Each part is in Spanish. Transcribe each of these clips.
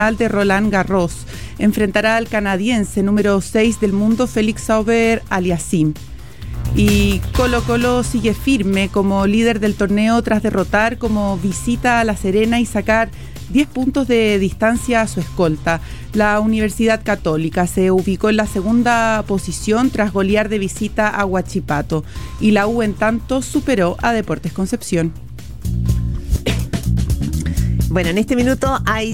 de Roland Garros. Enfrentará al canadiense número 6 del mundo, Félix Auger-Aliassime. Y Colo-Colo sigue firme como líder del torneo tras derrotar como visita a La Serena y sacar 10 puntos de distancia a su escolta. La Universidad Católica se ubicó en la segunda posición tras golear de visita a Huachipato. Y la U, en tanto, superó a Deportes Concepción. Bueno, en este minuto hay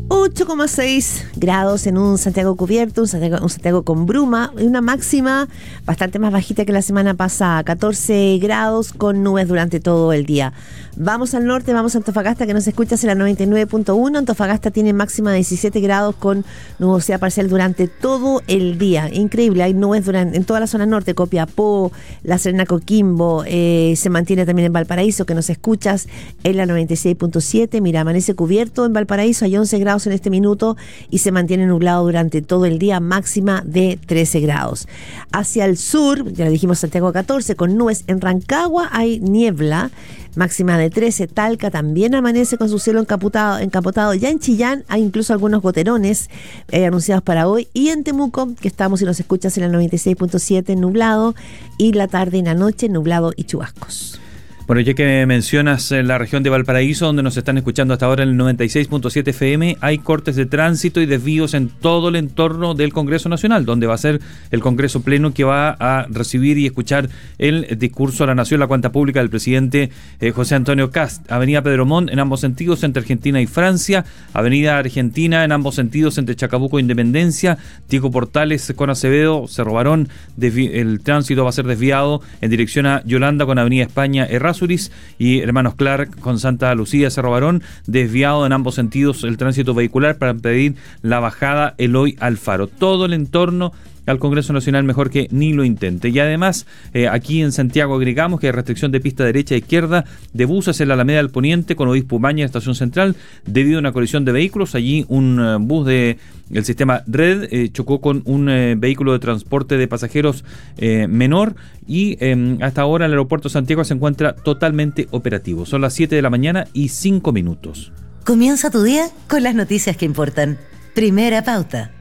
8,6 grados en un Santiago cubierto, un Santiago con bruma, y una máxima bastante más bajita que la semana pasada, 14 grados con nubes durante todo el día. Vamos al norte, vamos a Antofagasta, que nos escuchas en la 99.1. Antofagasta tiene máxima de 17 grados con nubosidad parcial durante todo el día. Increíble, hay nubes en toda la zona norte, Copiapó, La Serena, Coquimbo, se mantiene también en Valparaíso, que nos escuchas en la 96.7. Mira, amanece cubierto en Valparaíso, hay 11 grados en este minuto y se mantiene nublado durante todo el día, máxima de 13 grados. Hacia el sur, ya le dijimos Santiago 14, con nubes. En Rancagua hay niebla, máxima de 13. Talca también amanece con su cielo encapotado. Ya en Chillán hay incluso algunos goterones anunciados para hoy. Y en Temuco, que estamos y nos escuchas en la 96.7, nublado. Y la tarde y la noche, nublado y chubascos. Bueno, ya que mencionas la región de Valparaíso, donde nos están escuchando hasta ahora en el 96.7 FM, hay cortes de tránsito y desvíos en todo el entorno del Congreso Nacional, donde va a ser el Congreso Pleno que va a recibir y escuchar el discurso a la Nación, la cuenta pública del presidente José Antonio Kast. Avenida Pedro Montt en ambos sentidos entre Argentina y Francia, Avenida Argentina en ambos sentidos entre Chacabuco e Independencia, Diego Portales con Acevedo, Cerro Barón, el tránsito va a ser desviado en dirección a Yolanda con Avenida España, Errázuriz, y Hermanos Clark con Santa Lucía, Cerro Barón, desviado en ambos sentidos el tránsito vehicular para impedir la bajada Eloy Alfaro. Todo el entorno al Congreso Nacional mejor que ni lo intente. Y además, aquí en Santiago agregamos que hay restricción de pista derecha e izquierda de buses en la Alameda del Poniente con Obispo Umaña, Estación Central, debido a una colisión de vehículos. Allí un bus del sistema Red chocó con un vehículo de transporte de pasajeros menor y hasta ahora el aeropuerto de Santiago se encuentra totalmente operativo. Son las 7 de la mañana y 5 minutos. Comienza tu día con las noticias que importan. Primera Pauta.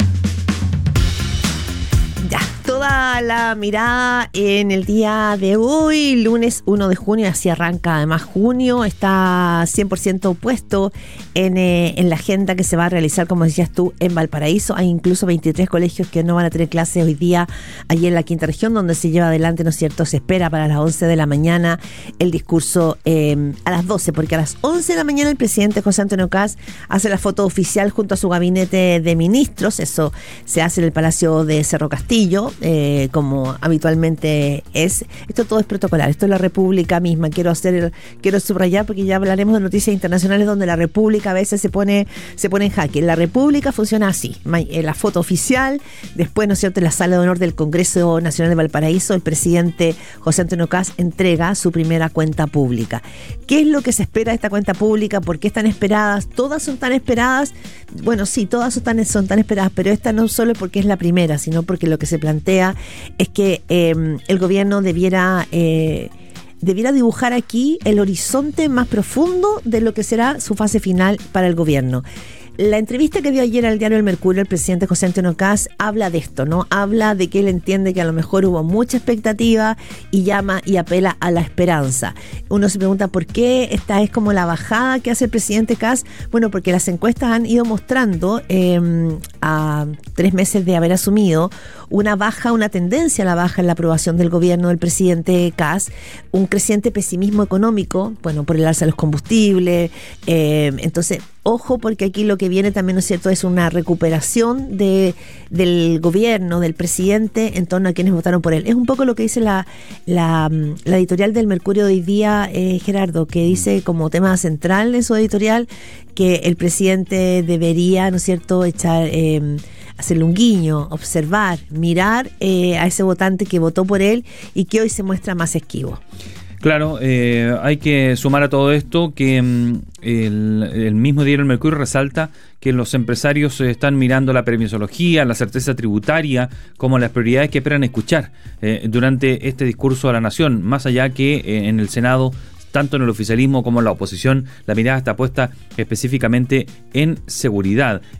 Ya, toda la mirada en el día de hoy, lunes 1 de junio, así arranca además junio, está 100% puesto en la agenda que se va a realizar, como decías tú, en Valparaíso. Hay incluso 23 colegios que no van a tener clases hoy día, allí en la quinta región, donde se lleva adelante, ¿no es cierto? Se espera para las 11 de la mañana el discurso a las 12, porque a las 11 de la mañana el presidente José Antonio Kast hace la foto oficial junto a su gabinete de ministros. Eso se hace en el Palacio de Cerro Castillo, como habitualmente es. Esto todo es protocolar, esto es la República misma. Quiero subrayar, porque ya hablaremos de noticias internacionales donde la República a veces se pone en jaque. La República funciona así: la foto oficial, después, ¿no es cierto?, en la sala de honor del Congreso Nacional de Valparaíso, el presidente José Antonio Kast entrega su primera cuenta pública. ¿Qué es lo que se espera de esta cuenta pública? ¿Por qué están esperadas? ¿Todas son tan esperadas? Bueno, sí, todas son tan esperadas, pero esta no solo porque es la primera, sino porque lo que se plantea es que el gobierno debiera dibujar aquí el horizonte más profundo de lo que será su fase final para el gobierno. La entrevista que dio ayer al diario El Mercurio el presidente José Antonio Kast habla de esto, ¿no? Habla de que él entiende que a lo mejor hubo mucha expectativa y llama y apela a la esperanza. Uno se pregunta por qué esta es como la bajada que hace el presidente Kast. Bueno, porque las encuestas han ido mostrando a 3 meses de haber asumido una tendencia a la baja en la aprobación del gobierno del presidente Kast, un creciente pesimismo económico, bueno, por el alza de los combustibles. Entonces, ojo, porque aquí lo que viene también, ¿no es cierto?, es una recuperación del gobierno, del presidente, en torno a quienes votaron por él. Es un poco lo que dice la editorial del Mercurio de hoy día, Gerardo, que dice como tema central en su editorial que el presidente debería, ¿no es cierto?, hacerle un guiño, observar, mirar a ese votante que votó por él y que hoy se muestra más esquivo. Claro, hay que sumar a todo esto que el mismo diario El Mercurio resalta que los empresarios están mirando la permisología, la certeza tributaria como las prioridades que esperan escuchar durante este discurso a la nación, más allá que en el Senado, tanto en el oficialismo como en la oposición, la mirada está puesta específicamente en seguridad.